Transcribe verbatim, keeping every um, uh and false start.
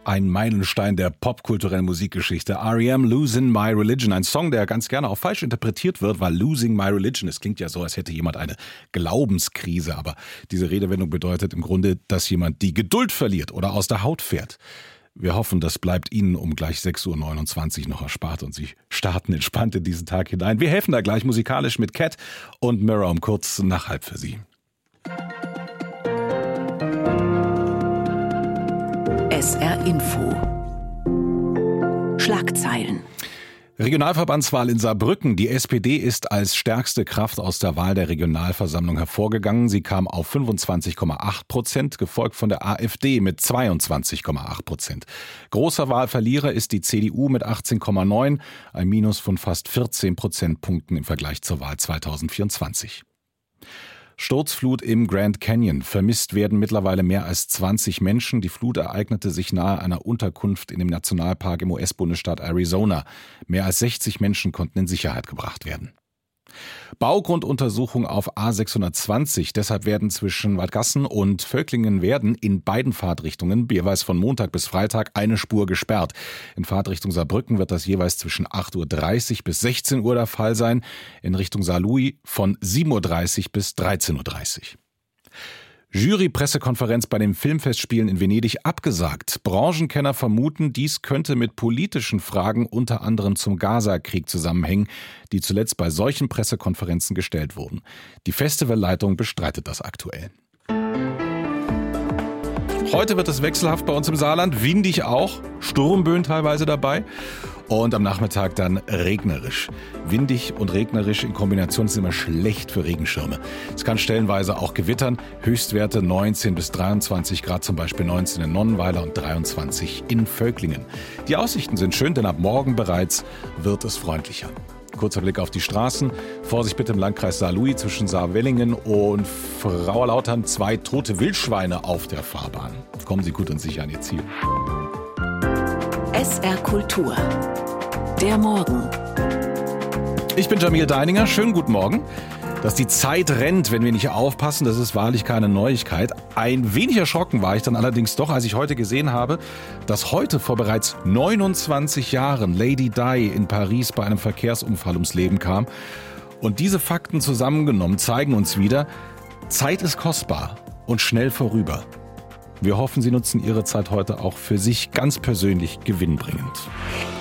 Ein Meilenstein der popkulturellen Musikgeschichte. R E M, Losing My Religion. Ein Song, der ganz gerne auch falsch interpretiert wird, weil Losing My Religion, es klingt ja so, als hätte jemand eine Glaubenskrise. Aber diese Redewendung bedeutet im Grunde, dass jemand die Geduld verliert oder aus der Haut fährt. Wir hoffen, das bleibt Ihnen um gleich sechs Uhr neunundzwanzig noch erspart und Sie starten entspannt in diesen Tag hinein. Wir helfen da gleich musikalisch mit Cat und Mirror um kurz nach halb für Sie. S R Info. Schlagzeilen. Regionalverbandswahl in Saarbrücken. Die S P D ist als stärkste Kraft aus der Wahl der Regionalversammlung hervorgegangen. Sie kam auf fünfundzwanzig Komma acht Prozent, gefolgt von der AfD mit zweiundzwanzig Komma acht Prozent. Großer Wahlverlierer ist die C D U mit achtzehn Komma neun, ein Minus von fast vierzehn Prozentpunkten im Vergleich zur Wahl zweitausendvierundzwanzig. Sturzflut im Grand Canyon. Vermisst werden mittlerweile mehr als zwanzig Menschen. Die Flut ereignete sich nahe einer Unterkunft in dem Nationalpark im U S-Bundesstaat Arizona. Mehr als sechzig Menschen konnten in Sicherheit gebracht werden. Baugrunduntersuchung auf A sechshundertzwanzig. Deshalb werden zwischen Wadgassen und Völklingen-Werden in beiden Fahrtrichtungen jeweils von Montag bis Freitag eine Spur gesperrt. In Fahrtrichtung Saarbrücken wird das jeweils zwischen acht Uhr dreißig bis sechzehn Uhr der Fall sein. In Richtung Saarlouis von sieben Uhr dreißig bis dreizehn Uhr dreißig. Jury-Pressekonferenz bei den Filmfestspielen in Venedig abgesagt. Branchenkenner vermuten, dies könnte mit politischen Fragen unter anderem zum Gaza-Krieg zusammenhängen, die zuletzt bei solchen Pressekonferenzen gestellt wurden. Die Festivalleitung bestreitet das aktuell. Heute wird es wechselhaft bei uns im Saarland, windig auch, Sturmböen teilweise dabei. Und am Nachmittag dann regnerisch. Windig und regnerisch in Kombination ist immer schlecht für Regenschirme. Es kann stellenweise auch gewittern. Höchstwerte neunzehn bis dreiundzwanzig Grad, zum Beispiel neunzehn in Nonnenweiler und dreiundzwanzig in Völklingen. Die Aussichten sind schön, denn ab morgen bereits wird es freundlicher. Kurzer Blick auf die Straßen. Vorsicht bitte im Landkreis Saarlouis zwischen Saarwellingen und Frauerlautern. Zwei tote Wildschweine auf der Fahrbahn. Kommen Sie gut und sicher an Ihr Ziel. S R Kultur. Der Morgen. Ich bin Jamil Deininger. Schönen guten Morgen. Dass die Zeit rennt, wenn wir nicht aufpassen, das ist wahrlich keine Neuigkeit. Ein wenig erschrocken war ich dann allerdings doch, als ich heute gesehen habe, dass heute vor bereits neunundzwanzig Jahren Lady Di in Paris bei einem Verkehrsunfall ums Leben kam. Und diese Fakten zusammengenommen zeigen uns wieder, Zeit ist kostbar und schnell vorüber. Wir hoffen, Sie nutzen Ihre Zeit heute auch für sich ganz persönlich gewinnbringend.